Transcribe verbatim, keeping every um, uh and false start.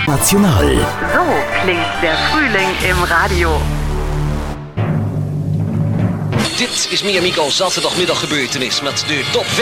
National. So klingt der Frühling im Radio. Dit is Miamico zaterdagmiddag gebeurtenis met de top